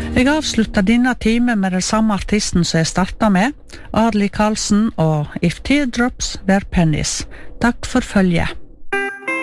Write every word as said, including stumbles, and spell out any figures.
Jeg avslutta denne time med den samme artisten som jeg startet med, Adli Karlsen og If Teardrops Were Pennies. Takk for følget.